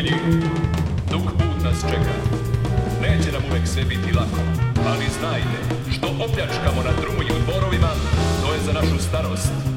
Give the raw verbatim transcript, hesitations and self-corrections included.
njih. Dug put nas čeka. Neće nam uvek sve biti lako, ali znajte, što opljačkamo na drumu i u dvorovima, to je za našu starost.